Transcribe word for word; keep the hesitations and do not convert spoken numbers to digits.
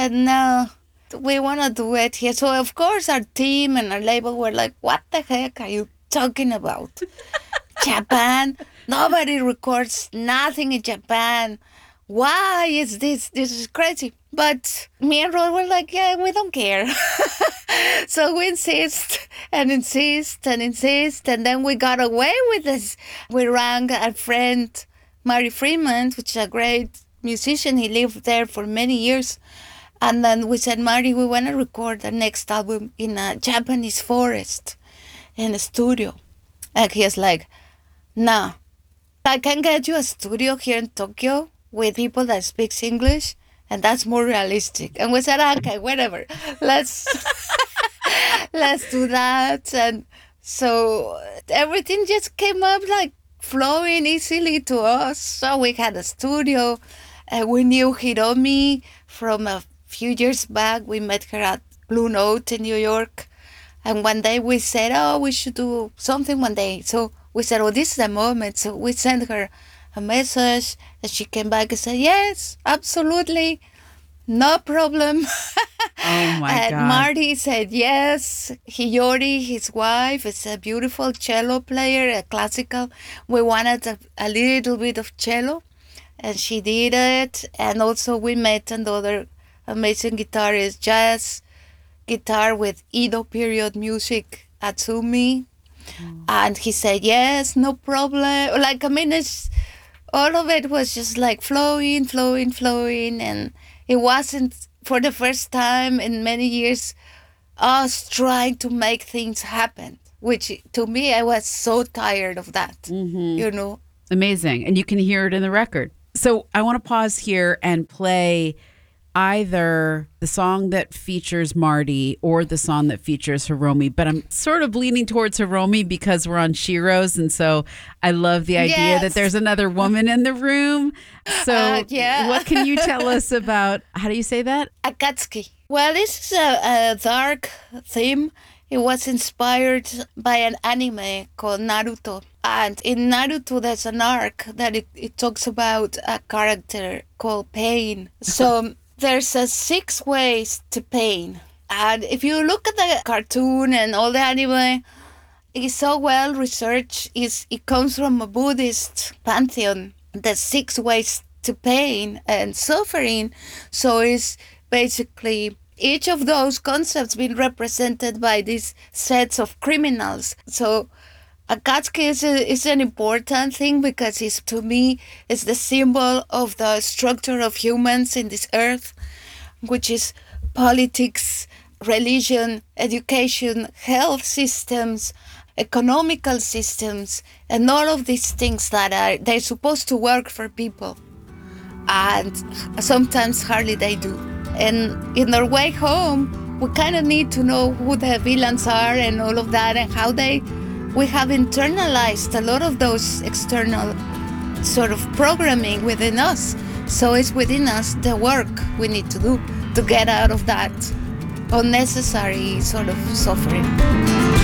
said, no, we want to do it here. So, of course, our team and our label were like, what the heck are you talking about? Japan? Nobody records nothing in Japan. Why is this? This is crazy. But me and Rod were like, yeah, we don't care. So we insist and insist and insist. And then we got away with this. We rang our friend, Mari Freeman, which is a great musician. He lived there for many years. And then we said, Mari, we want to record the next album in a Japanese forest in a studio. And he was like, no, I can get you a studio here in Tokyo with people that speaks English, and that's more realistic. And we said, okay, whatever, let's let's do that. And so everything just came up like flowing easily to us. So we had a studio, and we knew Hiromi from a few years back. We met her at Blue Note in New York, and one day we said, oh, we should do something one day. So we said, oh, this is the moment. So we sent her a message, and she came back and said, yes, absolutely, no problem. Oh my and God. Marty said yes. Hiyori, his wife, is a beautiful cello player, a classical. We wanted a, a little bit of cello, and she did it. And also we met another amazing guitarist, jazz guitar with Edo period music, Atsumi. Mm. And he said, yes, no problem. Like, I mean, it's, all of it was just like flowing, flowing, flowing. And it wasn't, for the first time in many years, us trying to make things happen, which to me, I was so tired of that, mm-hmm. you know. Amazing. And you can hear it in the record. So I want to pause here and play either the song that features Marty or the song that features Hiromi, but I'm sort of leaning towards Hiromi because we're on Shiro's, and so I love the idea yes. that there's another woman in the room. So uh, yeah. What can you tell us about, how do you say that? Akatsuki. Well, this is a, a dark theme. It was inspired by an anime called Naruto. And in Naruto, there's an arc that it, it talks about a character called Pain. So there's a six ways to pain. And if you look at the cartoon and all the anime, it's so well researched. It's, it comes from a Buddhist pantheon, the six ways to pain and suffering. So it's basically each of those concepts being represented by these sets of criminals. So Akatsuki is, a, is an important thing because it's, to me, it's the symbol of the structure of humans in this earth, which is politics, religion, education, health systems, economical systems, and all of these things that are, they're supposed to work for people. And sometimes hardly they do. And in our way home, we kind of need to know who the villains are and all of that and how they... We have internalized a lot of those external sort of programming within us. So it's within us the work we need to do to get out of that unnecessary sort of suffering.